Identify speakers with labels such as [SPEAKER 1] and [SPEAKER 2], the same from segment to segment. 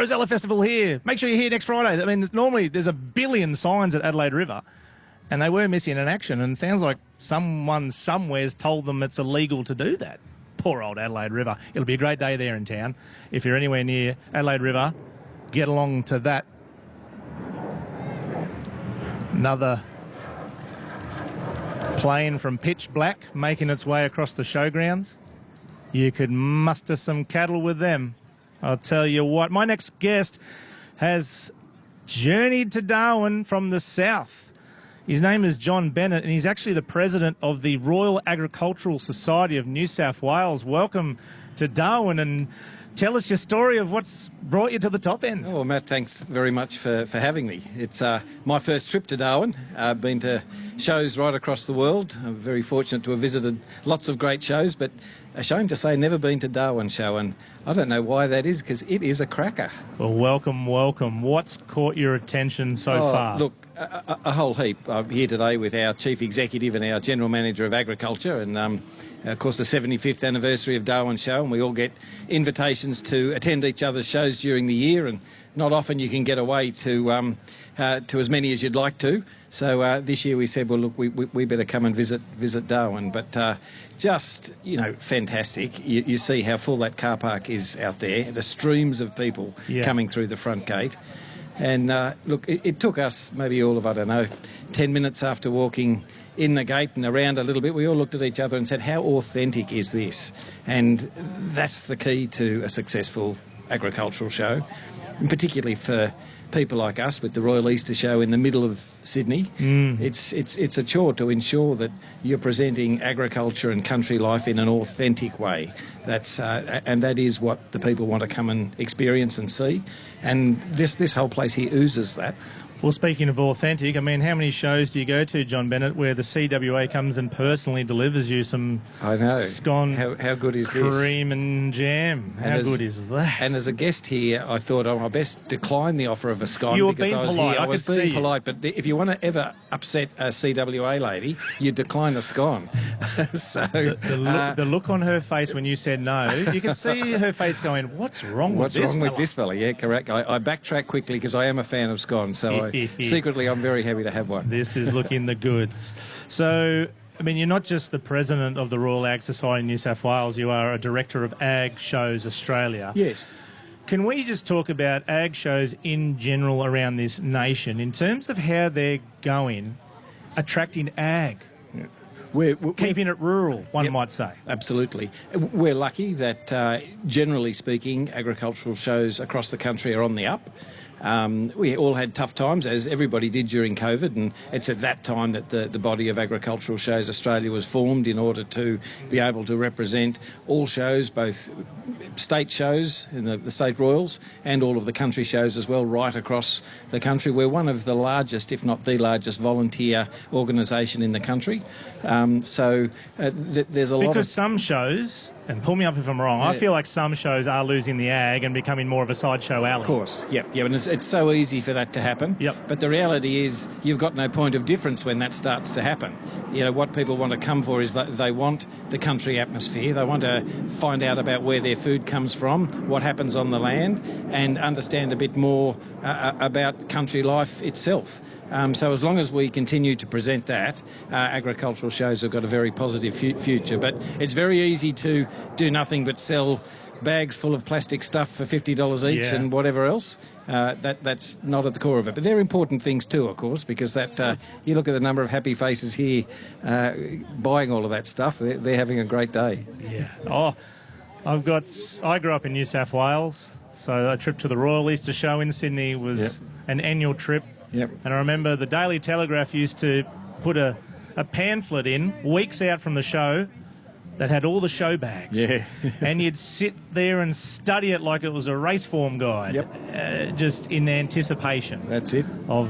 [SPEAKER 1] Rosella Festival here. Make sure you're here next Friday. I mean, normally there's a billion signs at Adelaide River, and they were missing in action, and it sounds like someone somewhere's told them it's illegal to do that. Poor old Adelaide River. It'll be a great day there in town. If you're anywhere near Adelaide River, get along to that. Another plane from pitch black making its way across the showgrounds. You could muster some cattle with them. I'll tell you what, my next guest has journeyed to Darwin from the south. His name is John Bennett, and he's actually the president of the Royal Agricultural Society of New South Wales. Welcome to Darwin, and tell us your story of what's brought you to the top end.
[SPEAKER 2] Oh, Matt, thanks very much for having me. It's my first trip to Darwin. I've been to shows right across the world. I'm very fortunate to have visited lots of great shows, but ashamed to say never been to Darwin show, and I don't know why that is, because it is a cracker.
[SPEAKER 1] Well, welcome, welcome. What's caught your attention so far?
[SPEAKER 2] Look, a whole heap. I'm here today with our Chief Executive and our General Manager of Agriculture, and of course the 75th anniversary of Darwin Show, and we all get invitations to attend each other's shows during the year, and not often you can get away to as many as you'd like to. So this year we said, well, look, we better come and visit Darwin. But just, you know, fantastic. You see how full that car park is out there, the streams of people coming through the front gate. And look, it took us maybe all of, 10 minutes after walking in the gate and around a little bit, we all looked at each other and said, how authentic is this? And that's the key to a successful agricultural show, and particularly for people like us with the Royal Easter Show in the middle of Sydney. It's a chore to ensure that you're presenting agriculture and country life in an authentic way. And that is what the people want to come and experience and see. And this whole place here oozes that.
[SPEAKER 1] Well, speaking of authentic, I mean, how many shows do you go to, John Bennett, where the CWA comes and personally delivers you some scone?
[SPEAKER 2] How good is this?
[SPEAKER 1] Cream and jam. How good is that?
[SPEAKER 2] And as a guest here, I thought, I best decline the offer of a scone.
[SPEAKER 1] You were being polite.
[SPEAKER 2] I was being polite, but if you want to ever upset a CWA lady, you decline a scone. So
[SPEAKER 1] the look on her face when you said no, you can see her face going, what's wrong with this fella?
[SPEAKER 2] Yeah, correct. I backtrack quickly because I am a fan of scones, so secretly I'm very happy to have one.
[SPEAKER 1] This is looking the goods. So, I mean, you're not just the president of the Royal Ag Society in New South Wales, you are a director of Ag Shows Australia.
[SPEAKER 2] Yes.
[SPEAKER 1] Can we just talk about ag shows in general around this nation in terms of how they're going, attracting ag? We're keeping it rural, one might say.
[SPEAKER 2] Absolutely. We're lucky that, generally speaking, agricultural shows across the country are on the up. We all had tough times, as everybody did during COVID, and it's at that time that the body of Agricultural Shows Australia was formed in order to be able to represent all shows, both state shows in the state royals and all of the country shows as well, right across the country. We're one of the largest, if not the largest, volunteer organisation in the country. There's a lot of...
[SPEAKER 1] Because some shows, and pull me up if I'm wrong, I feel like some shows are losing the ag and becoming more of a sideshow alley.
[SPEAKER 2] Of course, and it's so easy for that to happen. But the reality is you've got no point of difference when that starts to happen. You know, what people want to come for is that they want the country atmosphere. They want to find out about where their food comes from, what happens on the land, and understand a bit more about country life itself. So as long as we continue to present that, agricultural shows have got a very positive future. But it's very easy to do nothing but sell bags full of plastic stuff for $50 each and whatever else. That's not at the core of it. But they're important things too, of course, because you look at the number of happy faces here buying all of that stuff, they're having a great day.
[SPEAKER 1] Yeah. I grew up in New South Wales, so a trip to the Royal Easter Show in Sydney was an annual trip. And I remember the Daily Telegraph used to put a pamphlet in weeks out from the show that had all the show bags. And you'd sit there and study it like it was a race form guide, just in anticipation.
[SPEAKER 2] That's it.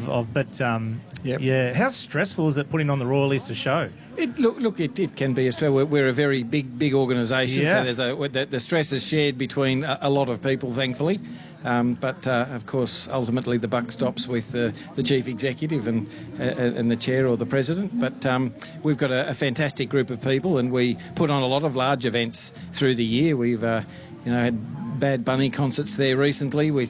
[SPEAKER 1] How stressful is it putting on the Royal Easter Show?
[SPEAKER 2] It can be. We're a very big organisation, so the stress is shared between a lot of people, thankfully. Of course, ultimately the buck stops with the chief executive and the chair or the president. But we've got a fantastic group of people, and we put on a lot of large events through the year. We've had Bad Bunny concerts there recently with